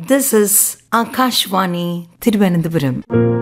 This is Akashvani Thiruvananthapuram.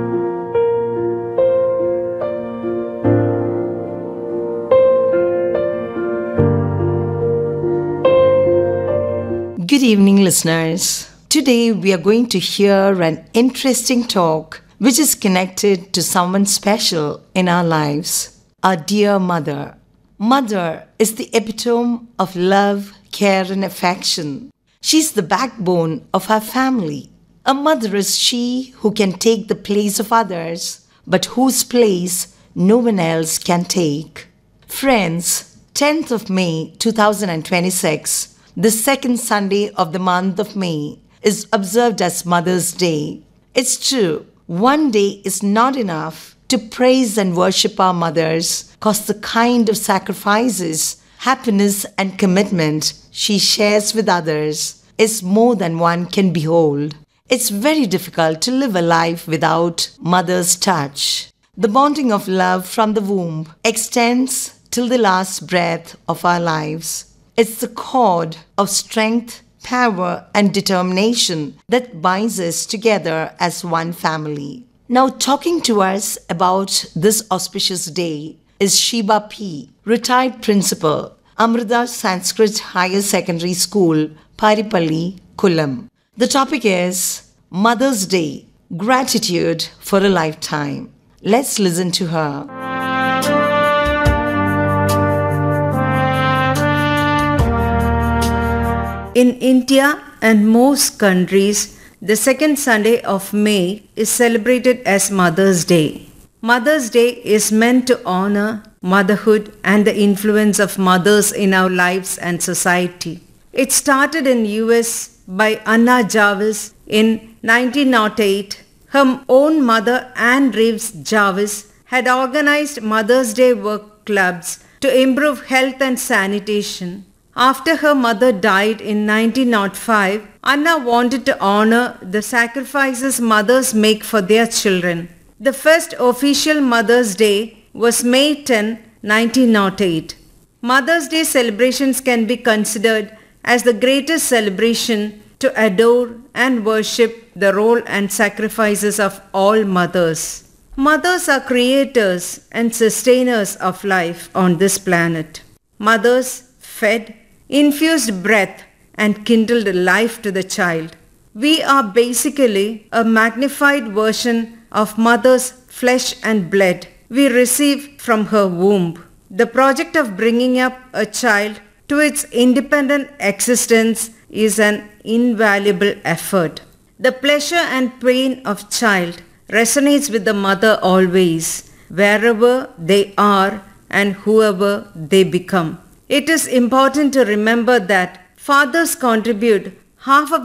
Good evening, listeners. Today we are going to hear an interesting talk which is connected to someone special in our lives, our dear mother. Mother is the epitome of love, care, and affection. She's the backbone of our family. A mother is she who can take the place of others, but whose place no one else can take. Friends, 10th of May 2026, the second Sunday of the month of May, is observed as Mother's Day. It's true, one day is not enough to praise and worship our mothers, cause the kind of sacrifices, happiness, and commitment she shares with others is more than one can behold. It's very difficult to live a life without mother's touch. The bonding of love from the womb extends till the last breath of our lives. It's the cord of strength, power, and determination that binds us together as one family. Now, talking to us about this auspicious day is Sheba P., retired principal, Amrita Sanskrit Higher Secondary School, Paripalli, Kollam. The topic is Mother's Day, Gratitude for a Lifetime. Let's listen to her. In India and most countries, the second Sunday of May is celebrated as Mother's Day. Mother's Day is meant to honor motherhood and the influence of mothers in our lives and society. It started in US by Anna Jarvis in 1908. Her own mother, Anne Reeves Jarvis, had organized Mother's Day work clubs to improve health and sanitation. After her mother died in 1905, Anna wanted to honor the sacrifices mothers make for their children. The first official Mother's Day was May 10, 1908. Mother's Day celebrations can be considered as the greatest celebration to adore and worship the role and sacrifices of all mothers. Mothers are creators and sustainers of life on this planet. Mothers fed, infused breath, and kindled life to the child. We are basically a magnified version of mother's flesh and blood we receive from her womb. The project of bringing up a child to its independent existence is an invaluable effort. The pleasure and pain of child resonates with the mother always, wherever they are and whoever they become. It is important to remember that fathers contribute half of